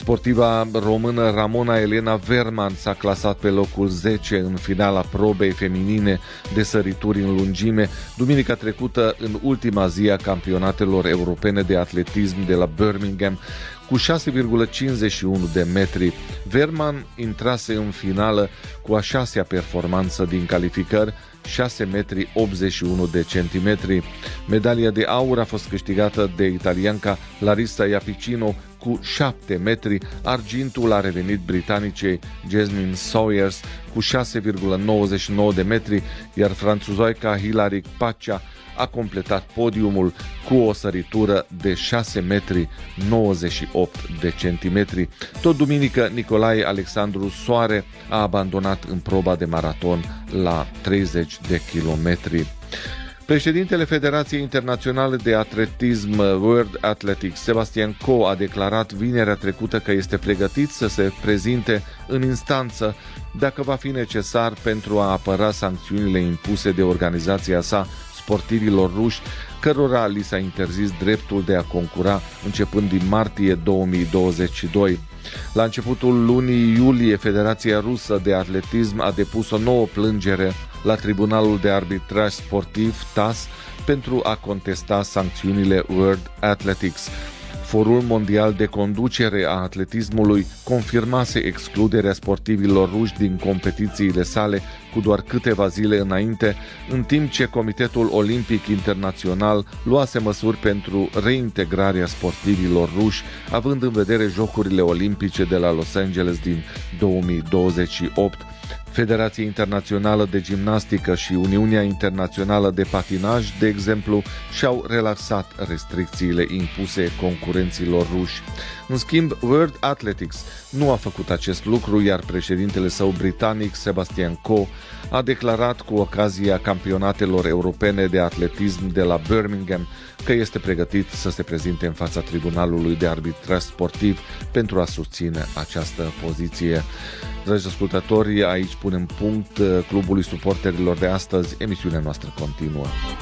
Sportiva română Ramona Elena Verman s-a clasat pe locul 10 în finala probei feminine de sărituri în lungime, duminica trecută în ultima zi a campionatelor europene de atletism de la Birmingham, cu 6,51 de metri. Verman intrase în finală cu a 6-a performanță din calificări, 6 metri 81 de centimetri. Medalia de aur a fost câștigată de italianca Larissa Iapicino cu 7 metri, argintul a revenit britanicei Jasmine Sawyers cu 6,99 de metri, iar franțuzoica Hilary Paccia a completat podiumul cu o săritură de 6 metri 98 de centimetri. Tot duminică, Nicolae Alexandru Soare a abandonat în proba de maraton la 30 de kilometri. Președintele Federației Internaționale de Atletism World Athletics, Sebastian Coe, a declarat vinerea trecută că este pregătit să se prezinte în instanță dacă va fi necesar pentru a apăra sancțiunile impuse de organizația sa sportivilor ruși, cărora li s-a interzis dreptul de a concura începând din martie 2022. La începutul lunii iulie, Federația Rusă de Atletism a depus o nouă plângere la Tribunalul de Arbitraj Sportiv TAS pentru a contesta sancțiunile World Athletics. Forul Mondial de Conducere a Atletismului confirmase excluderea sportivilor ruși din competițiile sale cu doar câteva zile înainte, în timp ce Comitetul Olimpic Internațional luase măsuri pentru reintegrarea sportivilor ruși, având în vedere Jocurile Olimpice de la Los Angeles din 2028. Federația Internațională de Gimnastică și Uniunea Internațională de Patinaj, de exemplu, și-au relaxat restricțiile impuse concurenților ruși. În schimb, World Athletics nu a făcut acest lucru, iar președintele său britanic, Sebastian Coe, a declarat cu ocazia campionatelor europene de atletism de la Birmingham că este pregătit să se prezinte în fața Tribunalului de Arbitraj Sportiv pentru a susține această poziție. Dragi ascultători, aici punem punct Clubului Suporterilor de astăzi. Emisiunea noastră continuă.